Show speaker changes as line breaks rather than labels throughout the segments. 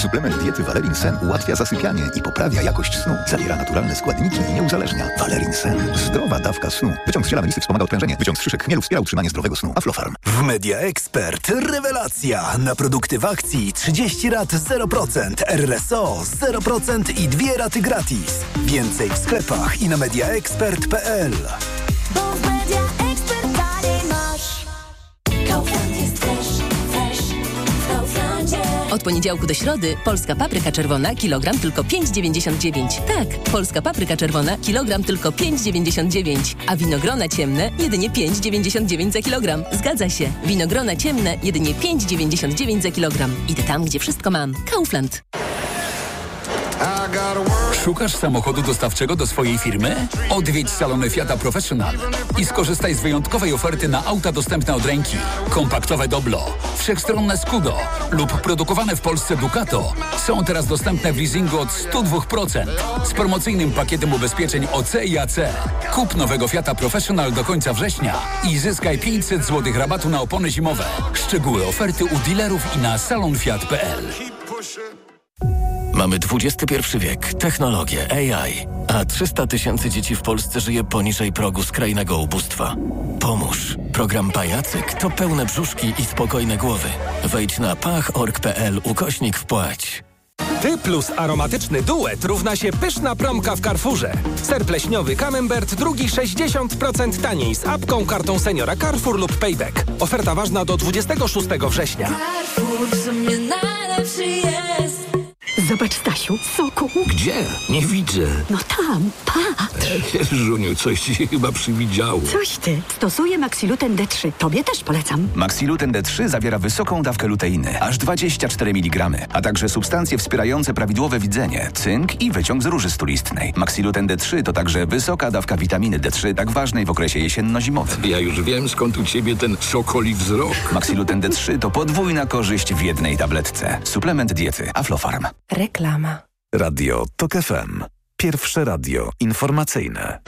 Suplement diety Valerin Sen ułatwia zasypianie i poprawia jakość snu. Zawiera naturalne składniki i nie uzależnia. Valerin Sen. Zdrowa dawka snu. Wyciąg z ziela melisy wspomaga odprężenie. Wyciąg z szyszek chmielu wspiera utrzymanie zdrowego snu. Aflofarm.
W Media Expert rewelacja. Na produkty w akcji 30 rat 0%, RSO 0% i 2 raty gratis. Więcej w sklepach i na mediaexpert.pl.
Bo w Media Expert taniej masz. Kaufland jest fresh w Kauflandzie.
Od poniedziałku do środy polska papryka czerwona kilogram tylko 5,99. Tak, polska papryka czerwona kilogram tylko 5,99. A winogrona ciemne jedynie 5,99 za kilogram. Zgadza się. Winogrona ciemne jedynie 5,99 za kilogram. Idę tam, gdzie wszystko mam. Kaufland.
Szukasz samochodu dostawczego do swojej firmy? Odwiedź salony Fiata Professional i skorzystaj z wyjątkowej oferty na auta dostępne od ręki. Kompaktowe Doblo, wszechstronne Scudo lub produkowane w Polsce Ducato są teraz dostępne w leasingu od 102% z promocyjnym pakietem ubezpieczeń OC i AC. Kup nowego Fiata Professional do końca września i zyskaj 500 zł rabatu na opony zimowe. Szczegóły oferty u dealerów i na salonfiat.pl.
Mamy XXI wiek, technologię, AI, a 300 000 dzieci w Polsce żyje poniżej progu skrajnego ubóstwa. Pomóż. Program Pajacyk to pełne brzuszki i spokojne głowy. Wejdź na pach.org.pl/wpłać.
Ty plus aromatyczny duet równa się pyszna promka w Carrefourze. Ser pleśniowy Camembert, drugi 60% taniej z apką, kartą seniora Carrefour lub Payback. Oferta ważna do 26 września.
Carrefour w sumie najlepszy jest.
Zobacz, Stasiu, soku.
Gdzie? Nie widzę.
No tam, patrz.
Żuniu, coś ci się chyba przywidziało.
Coś ty. Stosuję Maxiluten D3. Tobie też polecam.
Maxiluten D3 zawiera wysoką dawkę luteiny, aż 24 mg, a także substancje wspierające prawidłowe widzenie, cynk i wyciąg z róży stulistnej. Maxiluten D3 to także wysoka dawka witaminy D3, tak ważnej w okresie jesienno-zimowym.
Ja już wiem, skąd u ciebie ten sokoli wzrok.
Maxiluten D3 to podwójna korzyść w jednej tabletce. Suplement diety Aflofarm.
Reklama.
Radio TOK FM. Pierwsze radio informacyjne.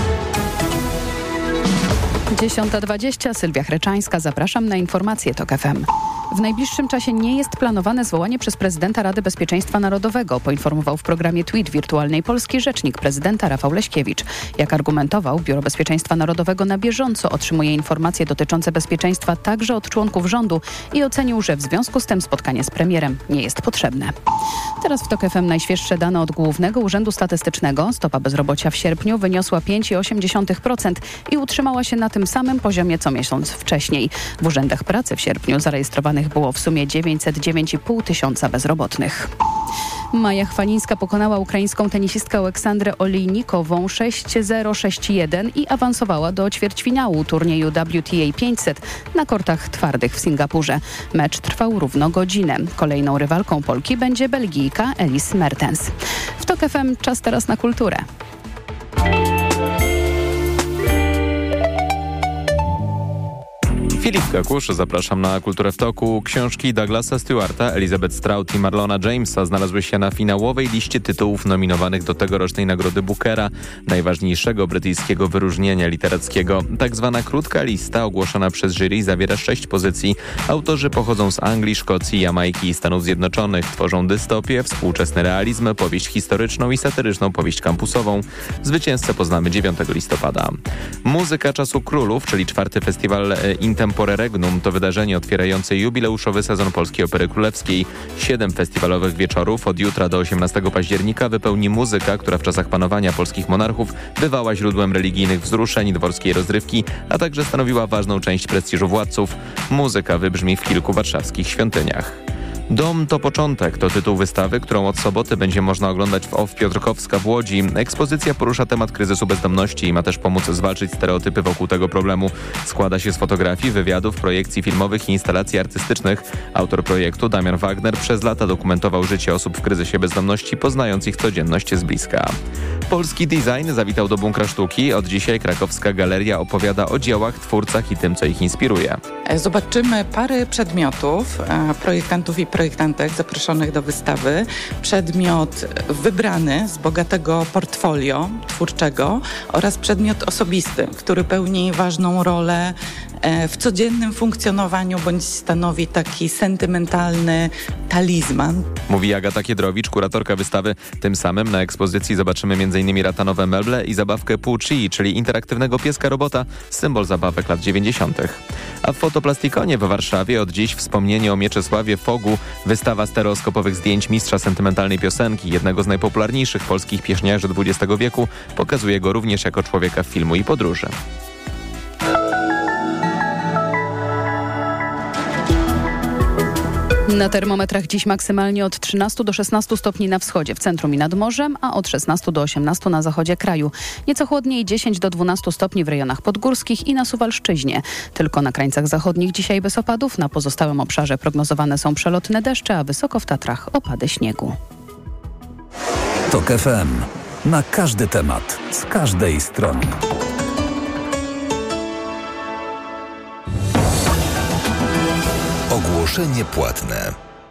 10:20. Sylwia Chreczańska. Zapraszam na informacje TOK FM. W najbliższym czasie nie jest planowane zwołanie przez prezydenta Rady Bezpieczeństwa Narodowego, poinformował w programie Tweet Wirtualnej Polski rzecznik prezydenta Rafał Leśkiewicz. Jak argumentował, Biuro Bezpieczeństwa Narodowego na bieżąco otrzymuje informacje dotyczące bezpieczeństwa także od członków rządu i ocenił, że w związku z tym spotkanie z premierem nie jest potrzebne. Teraz w TOK FM najświeższe dane od Głównego Urzędu Statystycznego. Stopa bezrobocia w sierpniu wyniosła 5,8% i utrzymała się na tym samym poziomie co miesiąc wcześniej. W urzędach pracy w sierpniu zarejestrowanych było w sumie 909,5 tysiąca bezrobotnych. Maja Chwalińska pokonała ukraińską tenisistkę Aleksandrę Olejnikową 6-0, 6-1 i awansowała do ćwierćfinału turnieju WTA 500 na kortach twardych w Singapurze. Mecz trwał równo godzinę. Kolejną rywalką Polki będzie Belgijka Elise Mertens. W TOK FM czas teraz na kulturę.
Filip Kakusz, zapraszam na Kulturę w Toku. Książki Douglasa Stewarta, Elizabeth Strout i Marlona Jamesa znalazły się na finałowej liście tytułów nominowanych do tegorocznej Nagrody Bookera, najważniejszego brytyjskiego wyróżnienia literackiego. Tak zwana krótka lista ogłoszona przez jury zawiera 6 pozycji. Autorzy pochodzą z Anglii, Szkocji, Jamajki i Stanów Zjednoczonych. Tworzą dystopię, współczesny realizm, powieść historyczną i satyryczną powieść kampusową. Zwycięzcę poznamy 9 listopada. Muzyka Czasu Królów, czyli 4. festiwal Intempore Regnum to wydarzenie otwierające jubileuszowy sezon Polskiej Opery Królewskiej. 7 festiwalowych wieczorów od jutra do 18 października wypełni muzyka, która w czasach panowania polskich monarchów bywała źródłem religijnych wzruszeń, dworskiej rozrywki, a także stanowiła ważną część prestiżu władców. Muzyka wybrzmi w kilku warszawskich świątyniach. Dom to początek to tytuł wystawy, którą od soboty będzie można oglądać w OFF Piotrkowska w Łodzi. Ekspozycja porusza temat kryzysu bezdomności i ma też pomóc zwalczyć stereotypy wokół tego problemu. Składa się z fotografii, wywiadów, projekcji filmowych i instalacji artystycznych. Autor projektu, Damian Wagner, przez lata dokumentował życie osób w kryzysie bezdomności, poznając ich codzienność z bliska. Polski design zawitał do Bunkra Sztuki. Od dzisiaj krakowska galeria opowiada o dziełach, twórcach i tym, co ich inspiruje.
Zobaczymy pary przedmiotów, projektantów i projektantek zaproszonych do wystawy. Przedmiot wybrany z bogatego portfolio twórczego oraz przedmiot osobisty, który pełni ważną rolę w codziennym funkcjonowaniu bądź stanowi taki sentymentalny talizman.
Mówi Agata Kiedrowicz, kuratorka wystawy. Tym samym na ekspozycji zobaczymy m.in. ratanowe meble i zabawkę Poo-Chi, czyli interaktywnego pieska-robota, symbol zabawek lat 90. A w Fotoplastikonie w Warszawie od dziś wspomnienie o Mieczysławie Fogu, wystawa stereoskopowych zdjęć mistrza sentymentalnej piosenki, jednego z najpopularniejszych polskich pieśniarzy XX wieku, pokazuje go również jako człowieka filmu i podróży.
Na termometrach dziś maksymalnie od 13 do 16 stopni na wschodzie, w centrum i nad morzem, a od 16 do 18 na zachodzie kraju. Nieco chłodniej 10 do 12 stopni w rejonach podgórskich i na Suwalszczyźnie. Tylko na krańcach zachodnich dzisiaj bez opadów, na pozostałym obszarze prognozowane są przelotne deszcze, a wysoko w Tatrach opady śniegu.
TOK FM. Na każdy temat, z każdej strony.
Ogłoszenie płatne.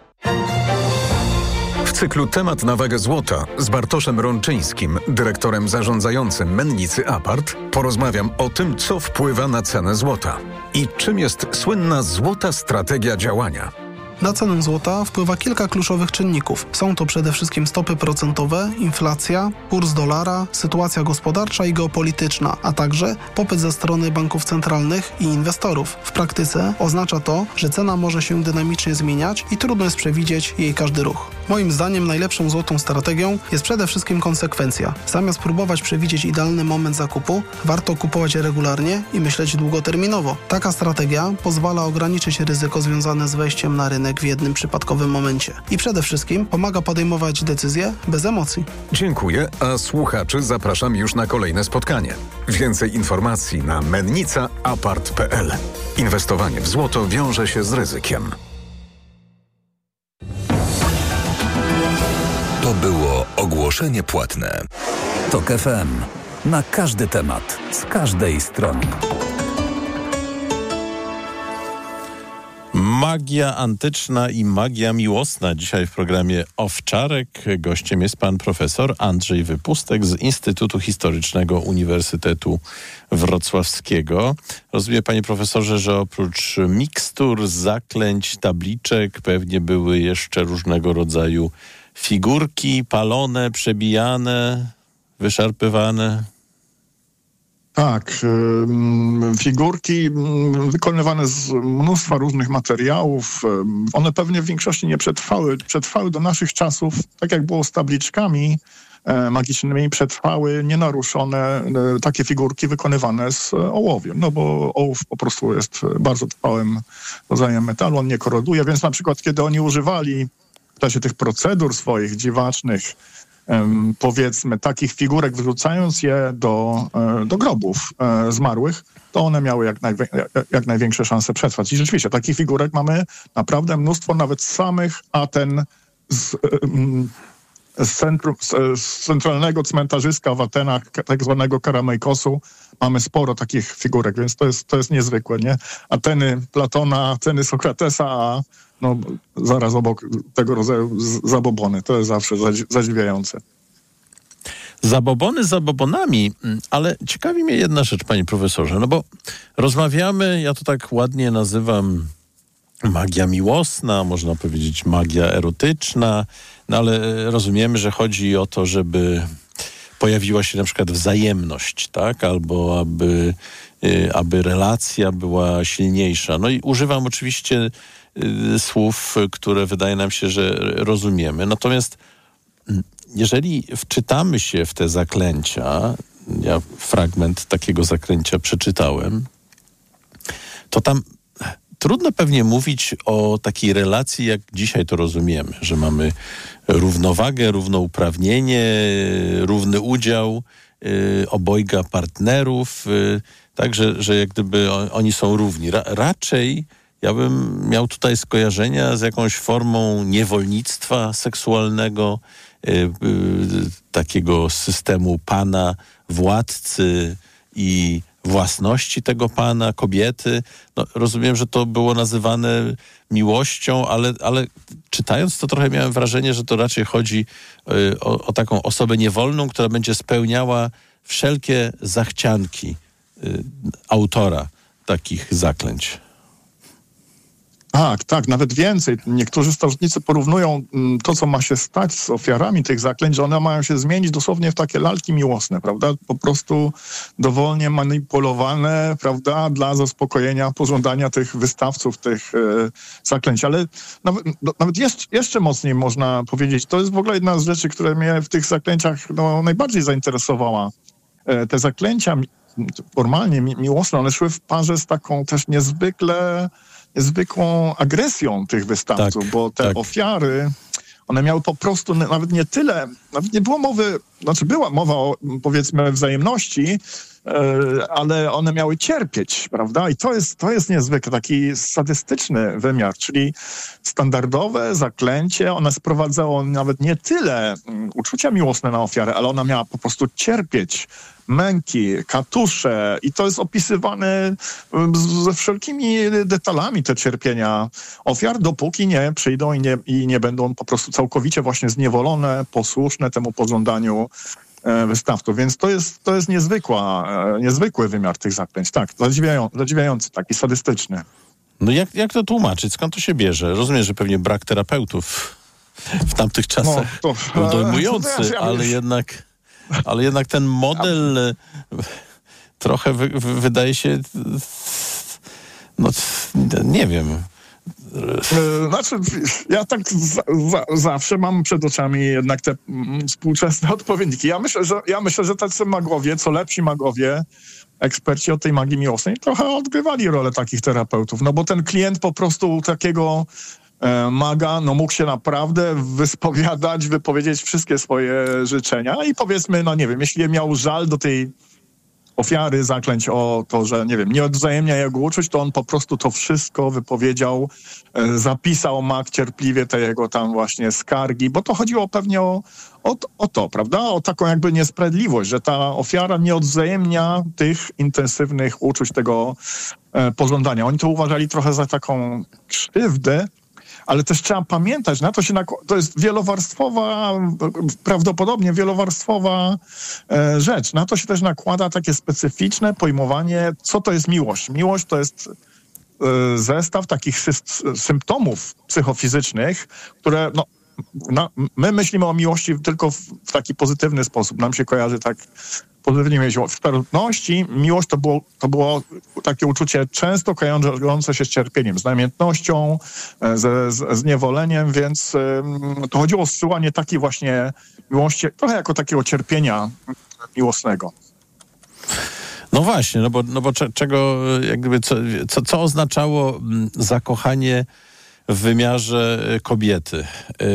W cyklu Temat na wagę złota z Bartoszem Rączyńskim, dyrektorem zarządzającym Mennicy Apart, porozmawiam o tym, co wpływa na cenę złota i czym jest słynna złota strategia działania.
Na cenę złota wpływa kilka kluczowych czynników. Są to przede wszystkim stopy procentowe, inflacja, kurs dolara, sytuacja gospodarcza i geopolityczna, a także popyt ze strony banków centralnych i inwestorów. W praktyce oznacza to, że cena może się dynamicznie zmieniać i trudno jest przewidzieć jej każdy ruch. Moim zdaniem najlepszą złotą strategią jest przede wszystkim konsekwencja. Zamiast próbować przewidzieć idealny moment zakupu, warto kupować regularnie i myśleć długoterminowo. Taka strategia pozwala ograniczyć ryzyko związane z wejściem na rynek w jednym przypadkowym momencie. I przede wszystkim pomaga podejmować decyzje bez emocji.
Dziękuję, a słuchaczy zapraszam już na kolejne spotkanie. Więcej informacji na mennicaapart.pl. Inwestowanie w złoto wiąże się z ryzykiem.
To było ogłoszenie płatne.
TOK FM. Na każdy temat, z każdej strony.
Magia antyczna i magia miłosna. Dzisiaj w programie Owczarek. Gościem jest pan profesor Andrzej Wypustek z Instytutu Historycznego Uniwersytetu Wrocławskiego. Rozumiem, panie profesorze, że oprócz mikstur, zaklęć, tabliczek pewnie były jeszcze różnego rodzaju figurki palone, przebijane, wyszarpywane.
Tak, figurki wykonywane z mnóstwa różnych materiałów. One pewnie w większości nie przetrwały do naszych czasów, tak jak było z tabliczkami magicznymi, przetrwały nienaruszone takie figurki wykonywane z ołowiem, no bo ołów po prostu jest bardzo trwałym rodzajem metalu, on nie koroduje, więc na przykład kiedy oni używali w czasie tych procedur swoich dziwacznych, powiedzmy, takich figurek, wrzucając je do grobów zmarłych, to one miały jak największe szanse przetrwać. I rzeczywiście takich figurek mamy naprawdę mnóstwo, nawet z samych Aten, z centralnego cmentarzyska w Atenach, tak zwanego Karamejkosu, mamy sporo takich figurek, więc to jest niezwykłe, nie? Ateny Platona, Ateny Sokratesa, a no, zaraz obok tego rodzaju zabobony. To jest zawsze zadziwiające.
Zabobony zabobonami, ale ciekawi mnie jedna rzecz, panie profesorze, no bo rozmawiamy, ja to tak ładnie nazywam magia miłosna, można powiedzieć magia erotyczna, no ale rozumiemy, że chodzi o to, żeby pojawiła się na przykład wzajemność, tak? Albo aby relacja była silniejsza. No i używam oczywiście słów, które wydaje nam się, że rozumiemy. Natomiast jeżeli wczytamy się w te zaklęcia, ja fragment takiego zaklęcia przeczytałem, to tam trudno pewnie mówić o takiej relacji, jak dzisiaj to rozumiemy, że mamy równowagę, równouprawnienie, równy udział obojga partnerów, tak, że jak gdyby oni są równi. Raczej ja bym miał tutaj skojarzenia z jakąś formą niewolnictwa seksualnego, takiego systemu pana, władcy i własności tego pana, kobiety. No, rozumiem, że to było nazywane miłością, ale czytając to trochę miałem wrażenie, że to raczej chodzi o taką osobę niewolną, która będzie spełniała wszelkie zachcianki autora takich zaklęć.
Tak, nawet więcej. Niektórzy starożytnicy porównują to, co ma się stać z ofiarami tych zaklęć, że one mają się zmienić dosłownie w takie lalki miłosne, prawda? Po prostu dowolnie manipulowane, prawda? Dla zaspokojenia pożądania tych wystawców tych zaklęć. Ale nawet jeszcze mocniej można powiedzieć, to jest w ogóle jedna z rzeczy, która mnie w tych zaklęciach najbardziej zainteresowała. Te zaklęcia formalnie miłosne, one szły w parze z taką też niezwykłą agresją tych wystawców, bo te ofiary, one miały po prostu nawet nie tyle, nawet nie było mowy, była mowa o, powiedzmy, wzajemności, ale one miały cierpieć, prawda? I to jest niezwykle taki sadystyczny wymiar, czyli standardowe zaklęcie, one sprowadzało nawet nie tyle uczucia miłosne na ofiarę, ale ona miała po prostu cierpieć, męki, katusze i to jest opisywane ze wszelkimi detalami te cierpienia ofiar, dopóki nie przyjdą i nie będą po prostu całkowicie właśnie zniewolone, posłuszne temu pożądaniu wystawców. Więc to jest niezwykły wymiar tych zaklęć. Tak, zadziwiający, taki sadystyczny.
No jak to tłumaczyć? Skąd to się bierze? Rozumiem, że pewnie brak terapeutów w tamtych czasach był dojmujący, ale jednak ten model trochę wydaje się, nie wiem.
Ja tak zawsze mam przed oczami jednak te współczesne odpowiedniki. Ja myślę, że tacy magowie, co lepsi magowie, eksperci od tej magii miłosnej, trochę odgrywali rolę takich terapeutów, bo ten klient po prostu takiego maga, mógł się naprawdę wyspowiadać, wypowiedzieć wszystkie swoje życzenia i powiedzmy, jeśli miał żal do tej ofiary zaklęć o to, że nie odwzajemnia jego uczuć, to on po prostu to wszystko wypowiedział, zapisał mag cierpliwie te jego tam właśnie skargi, bo to chodziło pewnie o to, prawda? O taką jakby niesprawiedliwość, że ta ofiara nie odwzajemnia tych intensywnych uczuć, tego pożądania. Oni to uważali trochę za taką krzywdę, ale też trzeba pamiętać, to jest prawdopodobnie wielowarstwowa rzecz. Na to się też nakłada takie specyficzne pojmowanie, co to jest miłość. Miłość to jest zestaw takich symptomów psychofizycznych, które my myślimy o miłości tylko w taki pozytywny sposób. Nam się kojarzy tak pozytywnie miłość. W starożytności miłość to było takie uczucie często kojarzące się z cierpieniem, z namiętnością, ze zniewoleniem, więc to chodziło o zsyłanie takiej właśnie miłości, trochę jako takiego cierpienia miłosnego.
No właśnie, bo czego, co oznaczało zakochanie w wymiarze kobiety?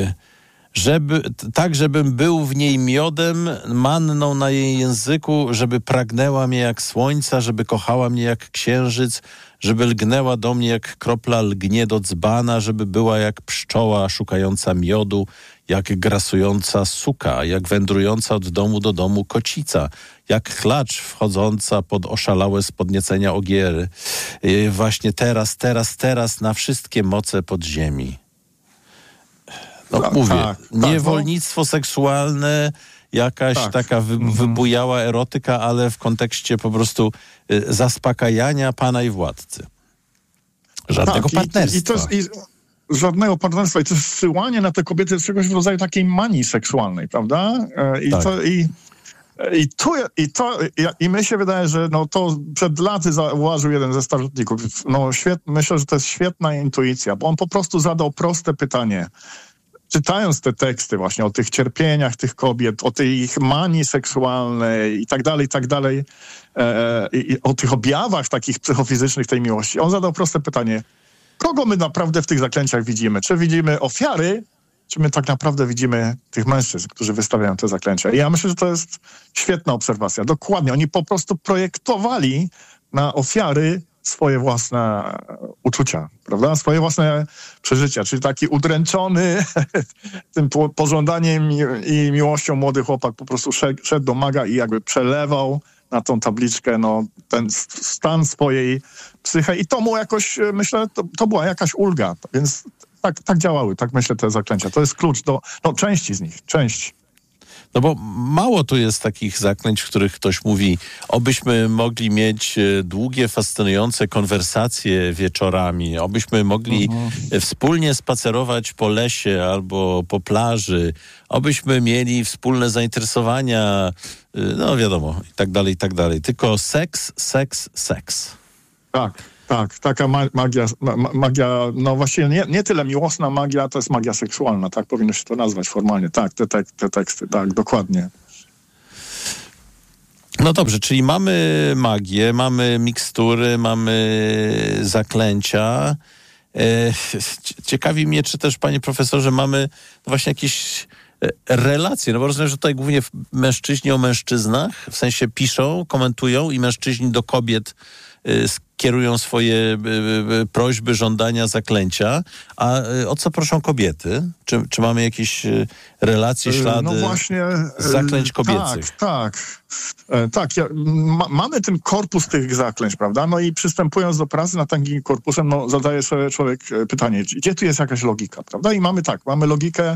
Żebym był w niej miodem, manną na jej języku, żeby pragnęła mnie jak słońca, żeby kochała mnie jak księżyc, żeby lgnęła do mnie jak kropla lgnie do dzbana, żeby była jak pszczoła szukająca miodu, jak grasująca suka, jak wędrująca od domu do domu kocica, jak klacz wchodząca pod oszalałe z podniecenia ogiery. Właśnie teraz na wszystkie moce podziemi. Mówię, niewolnictwo seksualne, jakaś taka wybujała erotyka, ale w kontekście po prostu zaspokajania pana i władcy. Żadnego partnerstwa.
Żadnego partnerstwa. I to jest zsyłanie na te kobiety czegoś w rodzaju takiej manii seksualnej, prawda? I mi się wydaje, że to przed laty zauważył jeden ze starożytników. Myślę, że to jest świetna intuicja, bo on po prostu zadał proste pytanie. Czytając te teksty właśnie o tych cierpieniach tych kobiet, o tej ich manii seksualnej i tak dalej, i o tych objawach takich psychofizycznych tej miłości, on zadał proste pytanie, kogo my naprawdę w tych zaklęciach widzimy? Czy widzimy ofiary, czy my tak naprawdę widzimy tych mężczyzn, którzy wystawiają te zaklęcia? I ja myślę, że to jest świetna obserwacja. Dokładnie, oni po prostu projektowali na ofiary swoje własne uczucia, prawda? Swoje własne przeżycia, czyli taki udręczony tym pożądaniem i miłością młody chłopak po prostu szedł do maga i jakby przelewał na tą tabliczkę ten stan swojej psyche i to mu jakoś, myślę, to była jakaś ulga, więc tak działały, tak myślę, te zaklęcia. To jest klucz do części z nich, części.
No bo mało tu jest takich zaklęć, w których ktoś mówi, obyśmy mogli mieć długie, fascynujące konwersacje wieczorami, obyśmy mogli wspólnie spacerować po lesie albo po plaży, obyśmy mieli wspólne zainteresowania, no wiadomo, i tak dalej. Tylko seks, seks, seks.
Tak, taka magia, no właściwie nie tyle miłosna magia, to jest magia seksualna, tak powinno się to nazwać formalnie. Tak, te teksty, tak, dokładnie.
No dobrze, czyli mamy magię, mamy mikstury, mamy zaklęcia. Ciekawi mnie, czy też, panie profesorze, mamy właśnie jakieś relacje, no bo rozumiem, że tutaj głównie mężczyźni o mężczyznach, w sensie piszą, komentują i mężczyźni do kobiet kierują swoje prośby, żądania, zaklęcia. A o co proszą kobiety? Czy mamy jakieś relacje, ślady zaklęć kobiecych?
Tak. Mamy ten korpus tych zaklęć, prawda? No i przystępując do pracy nad takim korpusem, no zadaje sobie człowiek pytanie, gdzie tu jest jakaś logika, prawda? I mamy logikę,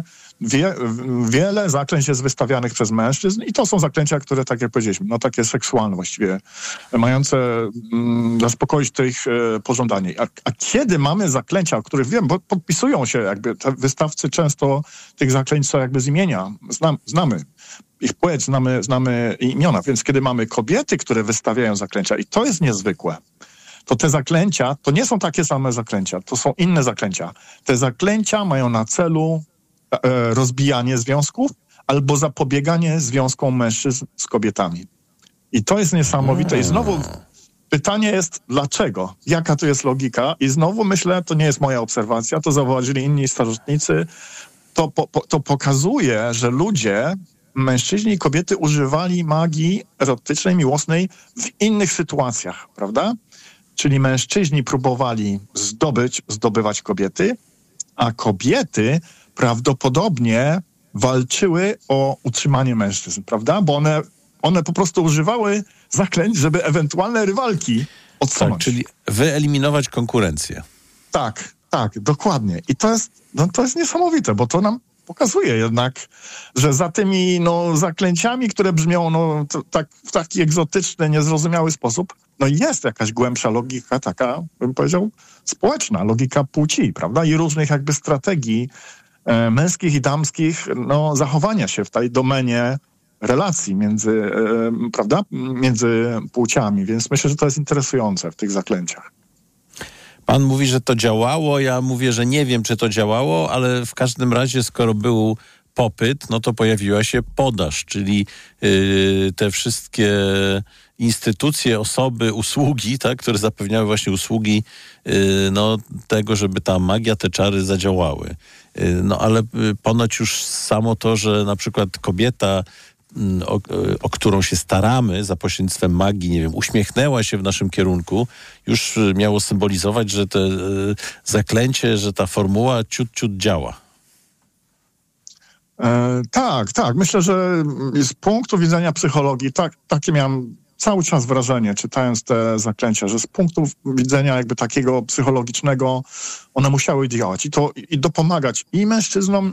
wiele zaklęć jest wystawianych przez mężczyzn i to są zaklęcia, które, tak jak powiedzieliśmy, no takie seksualne właściwie, mające zaspokoić to ich pożądanie. A kiedy mamy zaklęcia, o których wiem, bo podpisują się jakby, te wystawcy często tych zaklęć są jakby z imienia, znamy ich płeć, znamy imiona, więc kiedy mamy kobiety, które wystawiają zaklęcia i to jest niezwykłe, to te zaklęcia, to nie są takie same zaklęcia, to są inne zaklęcia. Te zaklęcia mają na celu rozbijanie związków albo zapobieganie związkom mężczyzn z kobietami. I to jest niesamowite. I znowu pytanie jest, dlaczego? Jaka tu jest logika? I znowu myślę, to nie jest moja obserwacja, to zauważyli inni starożytnicy, to pokazuje, że ludzie, mężczyźni i kobiety używali magii erotycznej, miłosnej w innych sytuacjach, prawda? Czyli mężczyźni próbowali zdobywać kobiety, a kobiety prawdopodobnie walczyły o utrzymanie mężczyzn, prawda? Bo one po prostu używały zaklęć, żeby ewentualne rywalki odsunąć.
Tak, czyli wyeliminować konkurencję.
Tak, dokładnie. I to jest niesamowite, bo to nam pokazuje jednak, że za tymi zaklęciami, które brzmią w taki egzotyczny, niezrozumiały sposób, jest jakaś głębsza logika, taka, bym powiedział, społeczna, logika płci, prawda? I różnych jakby strategii męskich i damskich, zachowania się w tej domenie relacji między płciami. Więc myślę, że to jest interesujące w tych zaklęciach.
Pan mówi, że to działało, ja mówię, że nie wiem, czy to działało, ale w każdym razie, skoro był popyt, to pojawiła się podaż, czyli te wszystkie instytucje, osoby, usługi, tak, które zapewniały właśnie usługi tego, żeby ta magia, te czary zadziałały. Ale ponoć już samo to, że na przykład kobieta, o którą się staramy za pośrednictwem magii, nie wiem, uśmiechnęła się w naszym kierunku, już miało symbolizować, że to zaklęcie, że ta formuła ciut działa.
Tak. Myślę, że z punktu widzenia psychologii, takie miałem cały czas wrażenie, czytając te zaklęcia, że z punktu widzenia jakby takiego psychologicznego one musiały działać i dopomagać i mężczyznom,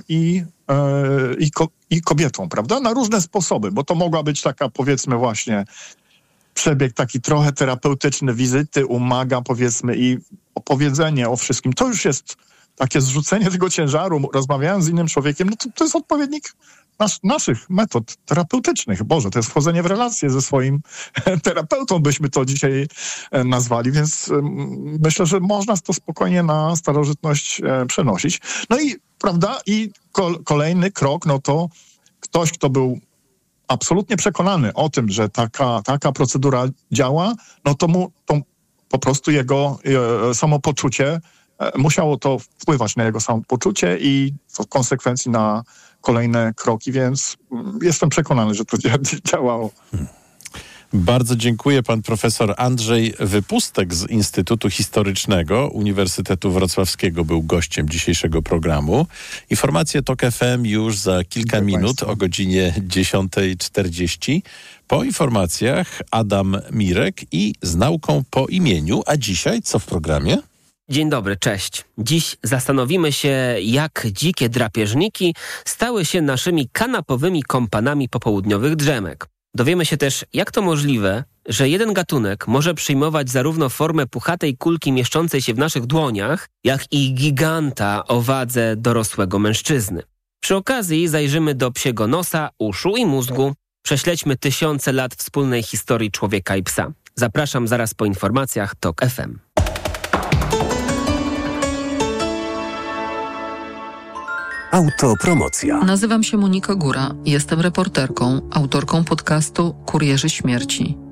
i kobietom, prawda? Na różne sposoby, bo to mogła być taka, powiedzmy właśnie, przebieg taki trochę terapeutyczny, wizyty u maga, powiedzmy, i opowiedzenie o wszystkim. To już jest takie zrzucenie tego ciężaru, rozmawiając z innym człowiekiem, to jest odpowiednik naszych metod terapeutycznych. Boże, to jest wchodzenie w relacje ze swoim terapeutą, byśmy to dzisiaj nazwali, więc myślę, że można to spokojnie na starożytność przenosić. Prawda, i kolejny krok, to ktoś, kto był absolutnie przekonany o tym, że taka procedura działa, to po prostu jego samopoczucie musiało to wpływać na jego samopoczucie i w konsekwencji na kolejne kroki, więc jestem przekonany, że to działało.
Bardzo dziękuję. Pan profesor Andrzej Wypustek z Instytutu Historycznego Uniwersytetu Wrocławskiego był gościem dzisiejszego programu. Informacje TOK FM już za kilka minut o godzinie 10:40. Po informacjach Adam Mirek i z nauką po imieniu. A dzisiaj co w programie?
Dzień dobry, cześć. Dziś zastanowimy się, jak dzikie drapieżniki stały się naszymi kanapowymi kompanami popołudniowych drzemek. Dowiemy się też, jak to możliwe, że jeden gatunek może przyjmować zarówno formę puchatej kulki mieszczącej się w naszych dłoniach, jak i giganta o wadze dorosłego mężczyzny. Przy okazji zajrzymy do psiego nosa, uszu i mózgu. Prześledźmy tysiące lat wspólnej historii człowieka i psa. Zapraszam zaraz po informacjach TOK FM.
Autopromocja.
Nazywam się Monika Góra. Jestem reporterką, autorką podcastu Kurierzy Śmierci.